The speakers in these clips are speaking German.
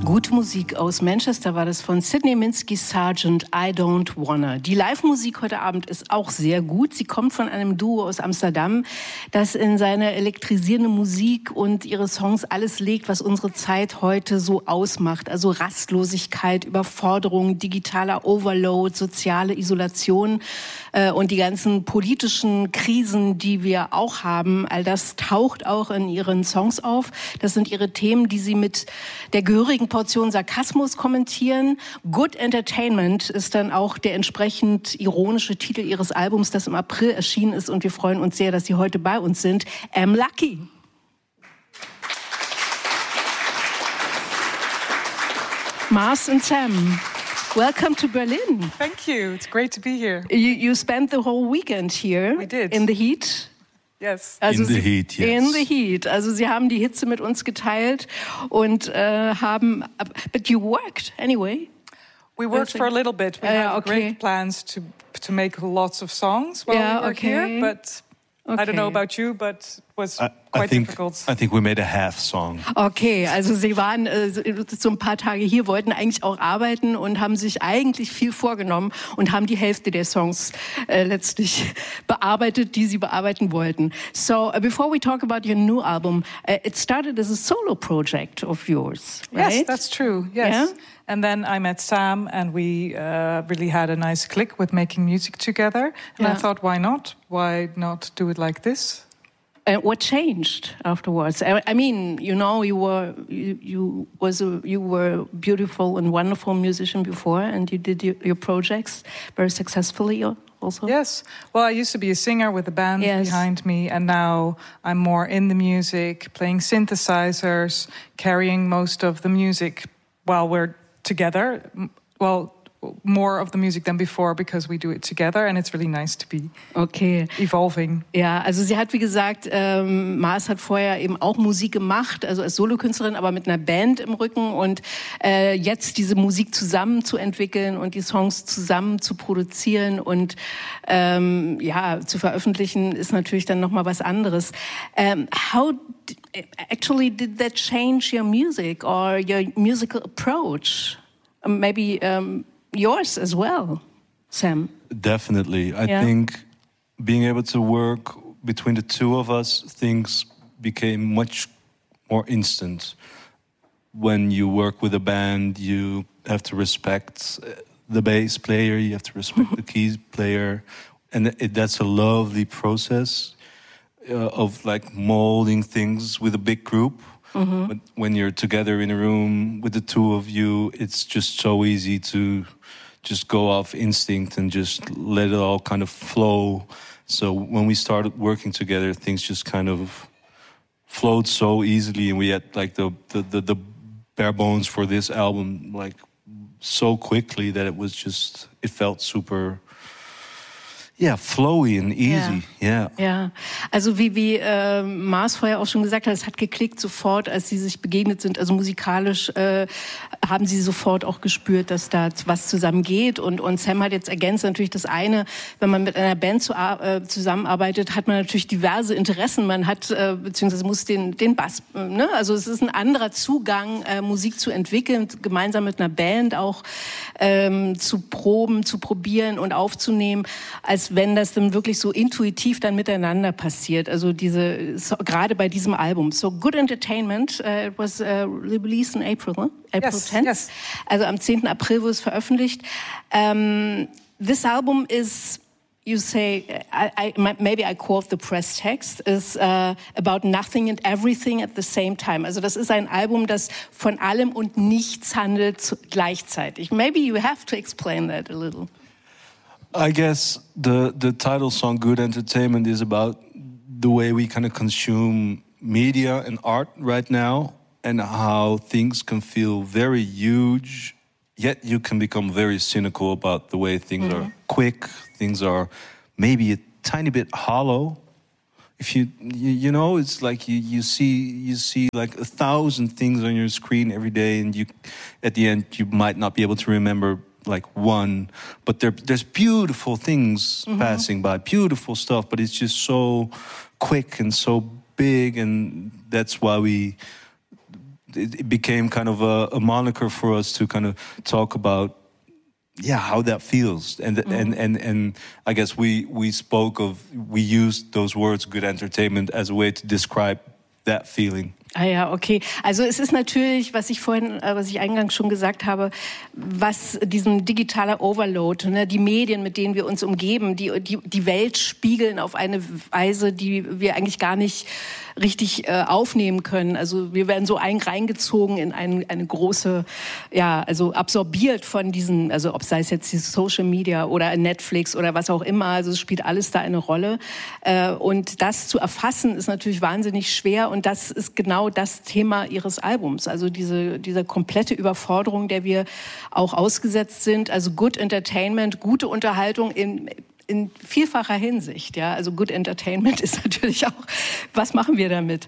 Gute Musik aus Manchester war das von Sidney Minsky Sargent, I Don't Wanna. Die Live-Musik heute Abend ist auch sehr gut. Sie kommt von einem Duo aus Amsterdam, das in seine elektrisierende Musik und ihre Songs alles legt, was unsere Zeit heute so ausmacht. Also Rastlosigkeit, Überforderung, digitaler Overload, soziale Isolation und die ganzen politischen Krisen, die wir auch haben. All das taucht auch in ihren Songs auf. Das sind ihre Themen, die sie mit der gehörigen Portion Sarkasmus kommentieren. Good Entertainment ist dann auch der entsprechend ironische Titel ihres Albums, das im April erschienen ist. Und wir freuen uns sehr, dass Sie heute bei uns sind. I'm Lucky. Mars and Sam, welcome to Berlin. Thank you. It's great to be here. You spent the whole weekend here. We did. In the heat. Yes. Also in the heat, yes. In the heat. Also Sie haben die Hitze mit uns geteilt und haben. But you worked anyway. We worked for a little bit. We had great plans to make lots of songs while we were here, but I don't know about you, but it was quite difficult. I think we made a half song. Okay, also Sie waren so ein paar Tage hier, wollten eigentlich auch arbeiten und haben sich eigentlich viel vorgenommen und haben die Hälfte der Songs letztlich bearbeitet, die Sie bearbeiten wollten. So, before we talk about your new album, it started as a solo project of yours, right? Yes, that's true, yes. Yeah? And then I met Sam and we really had a nice click with making music together. And I thought, why not? Why not do it like this? What changed afterwards? I mean, you know, you were a beautiful and wonderful musician before, and you did your projects very successfully also. Yes. Well, I used to be a singer with a band behind me, and now I'm more in the music, playing synthesizers, carrying most of the music while we're together. Well, more of the music than before because we do it together and it's really nice to be evolving. Ja, also sie hat, wie gesagt, Mars hat vorher eben auch Musik gemacht, also als Solokünstlerin, aber mit einer Band im Rücken und jetzt diese Musik zusammen zu entwickeln und die Songs zusammen zu produzieren und zu veröffentlichen, ist natürlich dann nochmal was anderes. How actually did that change your music or your musical approach? Maybe yours as well, Sam. Definitely. I think being able to work between the two of us, things became much more instant. When you work with a band, you have to respect the bass player, you have to respect the keys player, and that's a lovely process of like molding things with a big group. Mm-hmm. But when you're together in a room with the two of you, it's just so easy to just go off instinct and just let it all kind of flow. So when we started working together, things just kind of flowed so easily, and we had like the bare bones for this album like so quickly that it felt super flowy and easy. Ja, also wie Mars vorher auch schon gesagt hat, es hat geklickt sofort, als sie sich begegnet sind. Also musikalisch haben sie sofort auch gespürt, dass da was zusammengeht. Und Sam hat jetzt ergänzt natürlich das eine, wenn man mit einer Band zusammenarbeitet, hat man natürlich diverse Interessen. Man hat, beziehungsweise muss den Bass, ne? Also es ist ein anderer Zugang, Musik zu entwickeln, gemeinsam mit einer Band auch zu proben, zu probieren und aufzunehmen, als wenn das dann wirklich so intuitiv dann miteinander passiert. Also gerade bei diesem Album. So Good Entertainment, it was released in April, ne? April 10th. Yes. Also am 10. April wurde es veröffentlicht. This album is, you say, maybe I quote the press text, is about nothing and everything at the same time. Also das ist ein Album, das von allem und nichts handelt gleichzeitig. Maybe you have to explain that a little. I guess the title song Good Entertainment is about the way we kind of consume media and art right now and how things can feel very huge, yet you can become very cynical about the way things are quick, things are maybe a tiny bit hollow. If you know, it's like you see like 1,000 things on your screen every day, and at the end you might not be able to remember like one, but there's beautiful things passing by, beautiful stuff, but it's just so quick and so big, and that's why we it became kind of a moniker for us to kind of talk about how that feels. And I guess we used those words, good entertainment, as a way to describe that feeling. Ah ja, okay. Also es ist natürlich, was ich eingangs schon gesagt habe, was diesen digitaler Overload, ne, die Medien, mit denen wir uns umgeben, die Welt spiegeln auf eine Weise, die wir eigentlich gar nicht richtig aufnehmen können. Also wir werden so reingezogen in eine große, also absorbiert von diesen, also ob sei es jetzt die Social Media oder Netflix oder was auch immer, also es spielt alles da eine Rolle. Und das zu erfassen ist natürlich wahnsinnig schwer und das ist genau das Thema ihres Albums. Also diese komplette Überforderung, der wir auch ausgesetzt sind. Also Good Entertainment, gute Unterhaltung in vielfacher Hinsicht, ja. Also Good Entertainment ist natürlich auch, was machen wir damit?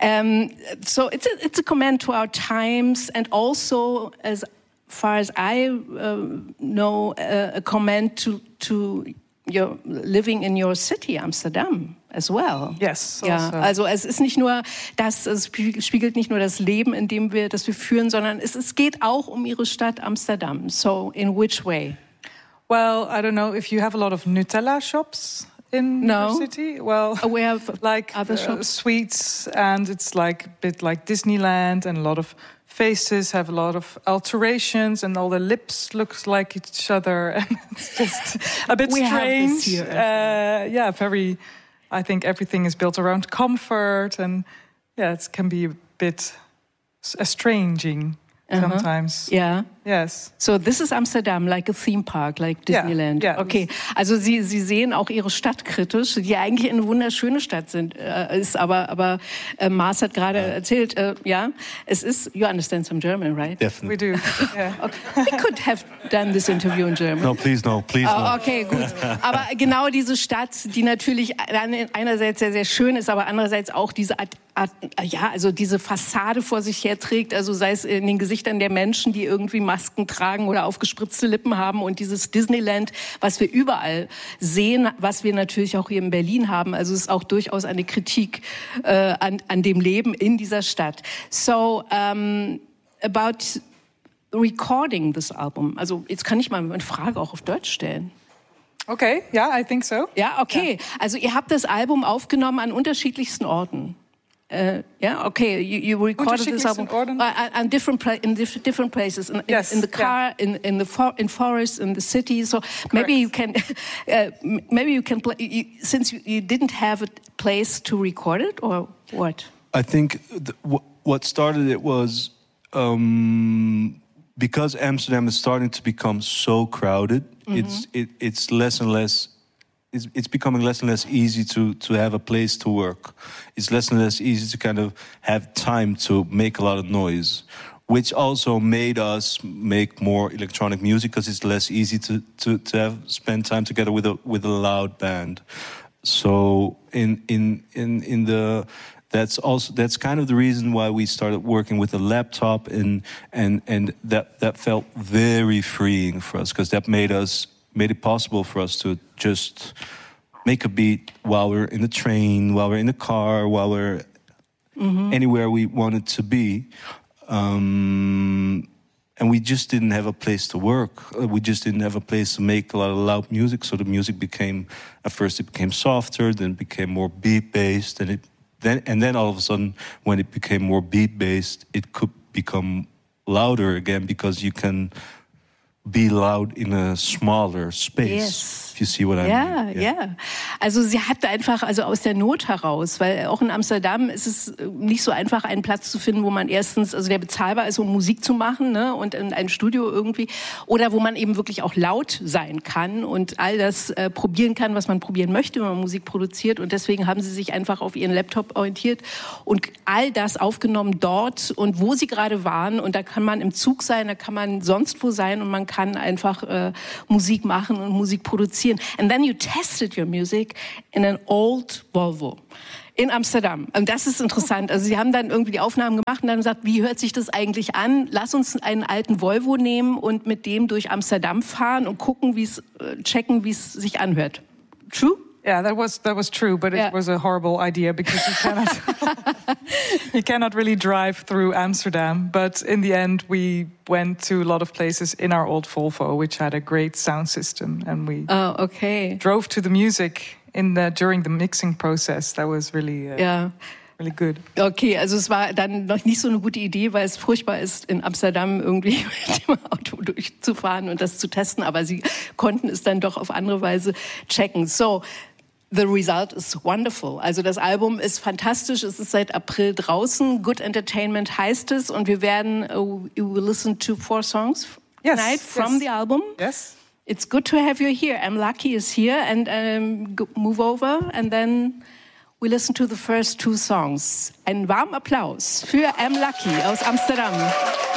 So it's a comment to our times and also, as far as I know, a comment to your living in your city, Amsterdam, as well. Yes. Ja, also es ist nicht nur es spiegelt nicht nur das Leben, das wir führen, sondern es geht auch um ihre Stadt Amsterdam. So in which way? Well, I don't know if you have a lot of Nutella shops in your city. Well, we have like other shops, sweets, and it's like a bit like Disneyland, and a lot of faces have a lot of alterations, and all the lips look like each other, and it's just a bit strange. Have this here, very. I think everything is built around comfort, and it can be a bit estranging. Sometimes. Yeah. Yes. So this is Amsterdam, like a theme park, like Disneyland. Yeah. Okay. Also Sie sehen auch Ihre Stadt kritisch, die eigentlich eine wunderschöne Stadt ist, aber Mars hat gerade erzählt, es ist, you understand some German, right? Definitely. We do. Yeah. Okay. We could have done this interview in German. No, please no. Okay, gut. Aber genau diese Stadt, die natürlich einerseits sehr, sehr schön ist, aber andererseits auch diese also diese Fassade vor sich herträgt, also sei es in den Gesichtern der Menschen, die irgendwie Masken tragen oder aufgespritzte Lippen haben und dieses Disneyland, was wir überall sehen, was wir natürlich auch hier in Berlin haben. Also es ist auch durchaus eine Kritik an dem Leben in dieser Stadt. So, about recording this album. Also jetzt kann ich mal eine Frage auch auf Deutsch stellen. Okay, yeah, I think so. Ja, okay. Yeah. Also ihr habt das Album aufgenommen an unterschiedlichsten Orten. Okay. You recorded this album in different places, in the car, in forests, in the city. So maybe you can, play, since you didn't have a place to record it, or what? I think what started it was because Amsterdam is starting to become so crowded. Mm-hmm. It's less and less. It's becoming less and less easy to have a place to work. It's less and less easy to kind of have time to make a lot of noise, which also made us make more electronic music because it's less easy to spend time together with a loud band. So that's kind of the reason why we started working with a laptop and that felt very freeing for us because that made it possible for us to just make a beat while we're in the train, while we're in the car, while we're anywhere we wanted to be. And we just didn't have a place to work. We just didn't have a place to make a lot of loud music. So the music at first it became softer, then it became more beat-based. And then all of a sudden, when it became more beat-based, it could become louder again because you can be loud in a smaller space. Yes. If you see what I mean. Ja. Also sie hatte einfach, aus der Not heraus, weil auch in Amsterdam ist es nicht so einfach, einen Platz zu finden, wo man erstens, der bezahlbar ist, um Musik zu machen, ne, und in einem Studio irgendwie, oder wo man eben wirklich auch laut sein kann und all das probieren kann, was man probieren möchte, wenn man Musik produziert. Und deswegen haben sie sich einfach auf ihren Laptop orientiert und all das aufgenommen dort und wo sie gerade waren. Und da kann man im Zug sein, da kann man sonst wo sein und man kann einfach Musik machen und Musik produzieren. And then you tested your music in an old Volvo in Amsterdam. Und das ist interessant. Also sie haben dann irgendwie die Aufnahmen gemacht und dann gesagt, wie hört sich das eigentlich an? Lass uns einen alten Volvo nehmen und mit dem durch Amsterdam fahren und gucken, checken, wie es sich anhört. True? Yeah, that was true, but it was a horrible idea because you cannot really drive through Amsterdam. But in the end, we went to a lot of places in our old Volvo, which had a great sound system, and we drove to the music during the mixing process. That was really really good. Okay, also es war dann noch nicht so eine gute Idee, weil es furchtbar ist, in Amsterdam irgendwie mit dem Auto durchzufahren und das zu testen, aber sie konnten es dann doch auf andere Weise checken. So, the result is wonderful. Also das Album ist fantastisch, es ist seit April draußen, Good Entertainment heißt es und wir werden, you will listen to 4 songs tonight from the album. Yes. It's good to have you here. I'm Lucky is here and move over and then we listen to the first 2 songs. Einen warmen Applaus für M. Lucky aus Amsterdam.